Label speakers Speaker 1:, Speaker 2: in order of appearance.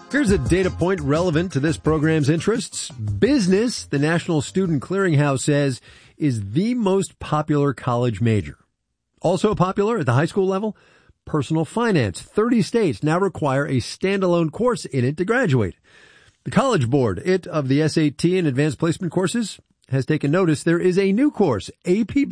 Speaker 1: Here's a data point relevant to this program's interests. Business, the National Student Clearinghouse says, is the most popular college major. Also popular at the high school level, personal finance. 30 states now require a standalone course in it to graduate. The College Board, of the SAT and advanced placement courses, has taken notice there is a new course, AP